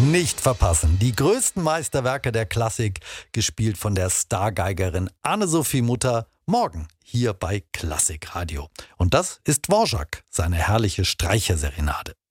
Nicht verpassen. Die größten Meisterwerke der Klassik, gespielt von der Stargeigerin Anne-Sophie Mutter, morgen hier bei Klassikradio. Und das ist Dvorak, seine herrliche Streicherserenade.